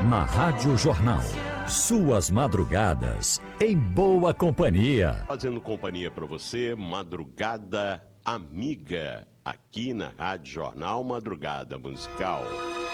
Na Rádio Jornal. Suas madrugadas em boa companhia. Fazendo companhia para você, Madrugada Amiga, aqui na Rádio Jornal Madrugada Musical.